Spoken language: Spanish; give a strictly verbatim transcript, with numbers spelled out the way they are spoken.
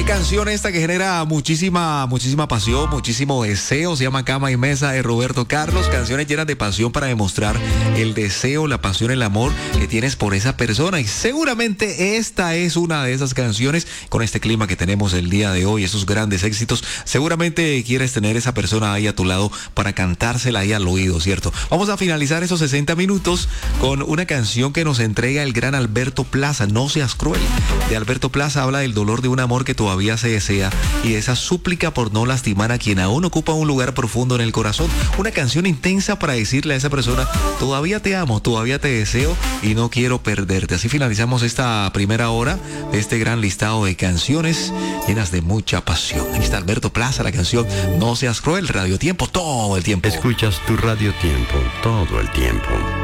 Qué canción esta que genera muchísima, muchísima pasión, muchísimo deseo. Se llama Cama y Mesa de Roberto Carlos. Canciones llenas de pasión para demostrar el deseo, la pasión, el amor que tienes por esa persona. Y seguramente esta es una de esas canciones con este clima que tenemos el día de hoy, esos grandes éxitos. Seguramente quieres tener esa persona ahí a tu lado para cantársela ahí al oído, ¿cierto? Vamos a finalizar esos sesenta minutos con una canción que nos entrega el gran Alberto Plaza, No seas cruel. De Alberto Plaza habla del dolor de un amor que todavía se desea y de esa súplica por no lastimar a quien aún ocupa un lugar profundo en el corazón. Una canción intensa para decirle a esa persona, todavía te amo, todavía te deseo y no quiero perderte. Así finalizamos esta primera hora de este gran listado de canciones llenas de mucha pasión. Aquí está Alberto Plaza, la canción No seas cruel, Radio Tiempo, todo el tiempo. Escuchas tu Radio Tiempo todo el tiempo.